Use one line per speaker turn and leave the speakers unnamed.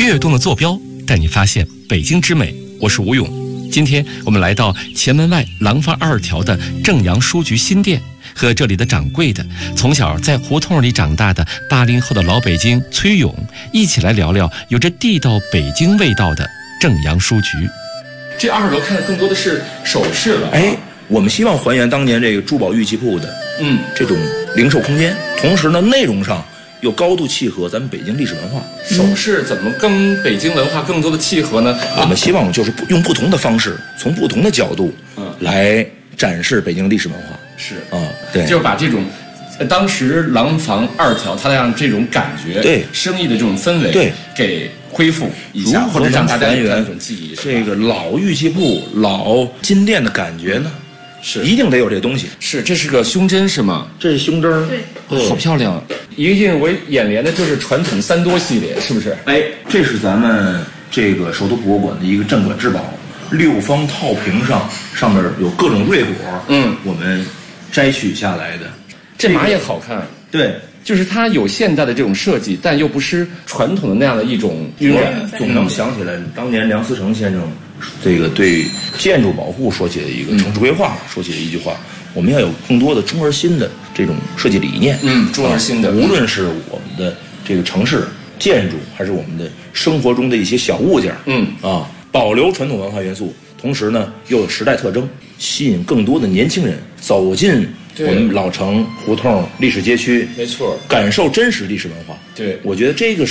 跃动的坐标带你发现北京之美。我是吴勇，今天我们来到前门外廊坊2条的正阳书局新店，和这里的掌柜的从小在胡同里长大的80后的老北京崔勇一起来聊聊有着地道北京味道的正阳书局。这2楼看的更多的是首饰了，
我们希望还原当年这个珠宝玉器铺的这种零售空间，同时呢内容上又高度契合咱们北京历史文化。
首饰怎么跟北京文化更多的契合呢？
我们希望就是用不同的方式，从不同的角度来展示北京历史文化。
是
对，
就是把这种当时廊坊2条它让这种感觉，
对
生意的这种氛围，对，给恢复一下，或者让大家有这种记忆。
这个老玉器铺、老金店的感觉呢，是一定得有这东西。
是，这是个胸针是吗？
这是胸针，
对，好漂亮。一个映入我眼帘的就是传统3多系列，是不是？
这是咱们这个首都博物馆的一个镇馆之宝，6方套屏上面有各种瑞果，我们摘取下来的。
这马也好看，
对，
就是它有现代的这种设计，但又不失传统的那样的一种晕染。
总能想起来当年梁思成先生这个对建筑保护说起的一个城市规划说起的一句话，我们要有更多的中而新的这种设计理念。
中而新的，
无论是我们的这个城市建筑，还是我们的生活中的一些小物件，保留传统文化元素，同时呢又有时代特征，吸引更多的年轻人走进我们老城胡同历史街区，
没错，
感受真实历史文化。
对，
我觉得这个